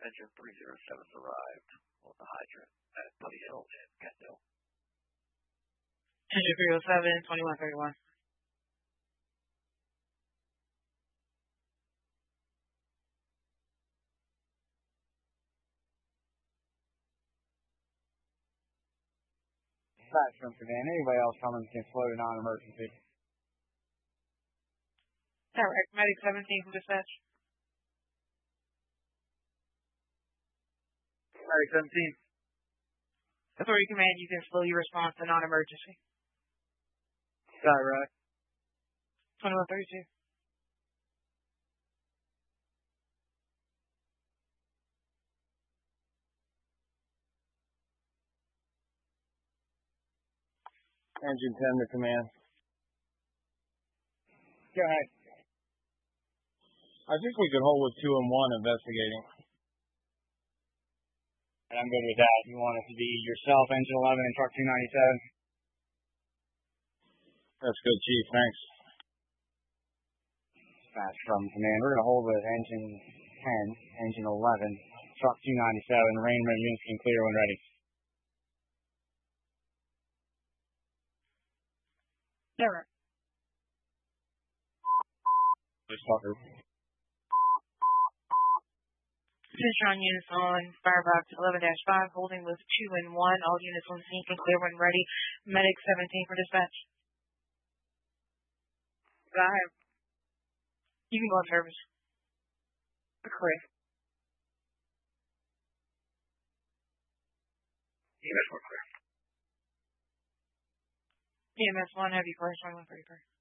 Engine 307's arrived on the hydrant at Putty Hill in Kendall. Engine 307, 2131. Dispatch from command. Anybody else coming can slow to non-emergency. Direct medic 17 from dispatch. Medic 17. Authority command, you can slow your response to non-emergency. Direct. 2132. Engine 10 to command. Go ahead. I think we could hold with 2 and 1 investigating. And I'm good with that. You want it to be yourself, Engine 11, and Truck 297? That's good, Chief. Thanks. Dispatch from command. We're going to hold with Engine 10, Engine 11, Truck 297. Rainman units can clear when ready. Direct. Tucker. Centron units on Firebox 11-5, holding with 2 and 1. All units on scene can clear when ready. Medic 17 for dispatch. Go ahead. You can go on service. Correct. EMS 1 clear. EMS 1, heavy first, 2133.